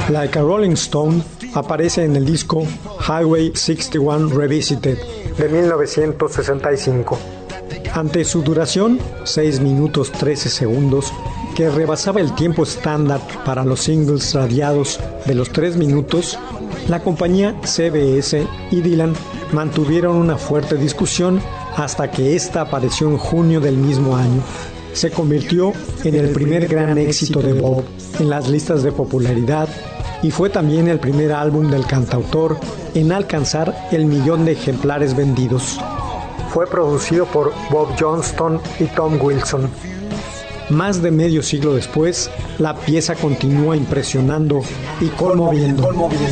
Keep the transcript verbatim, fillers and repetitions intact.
Like a Rolling Stone aparece en el disco Highway sesenta y uno Revisited de mil novecientos sesenta y cinco. Ante su duración, seis minutos trece segundos, que rebasaba el tiempo estándar para los singles radiados de los tres minutos, la compañía C B S y Dylan mantuvieron una fuerte discusión hasta que esta apareció en junio del mismo año. Se convirtió en el primer gran éxito de Bob en las listas de popularidad y fue también el primer álbum del cantautor en alcanzar el millón de ejemplares vendidos. Fue producido por Bob Johnston y Tom Wilson. Más de medio siglo después, la pieza continúa impresionando y conmoviendo.